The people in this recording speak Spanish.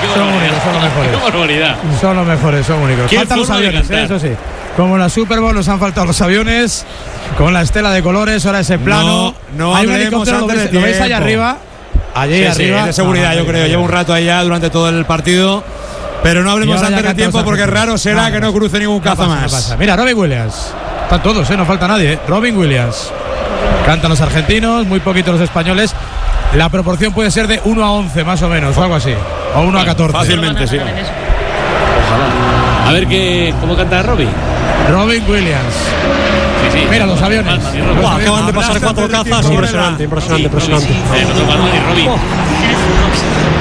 Son únicos, son los mejores. ¡Qué barbaridad! Son los mejores, son únicos. Faltan los aviones, eso sí. Como en la Super Bowl nos han faltado los aviones con la estela de colores, ahora ese plano. No hay un helicóptero, ¿lo veis allá arriba? Allí arriba. Es de seguridad, yo creo. Lleva un rato allá durante todo el partido. Pero no hablemos antes de tiempo porque raro será que no cruce ningún caza más. Mira, Robin Williams. Están todos, no falta nadie. Robin Williams. Cantan los argentinos, muy poquitos los españoles. La proporción puede ser de 1 a 11 más o menos, o algo así. O 1 a 14. Fácilmente, sí. Ojalá. A ver cómo canta Robin Williams. Sí. Mira los aviones. Acaban de pasar 4 cazas. Impresionante. Robin.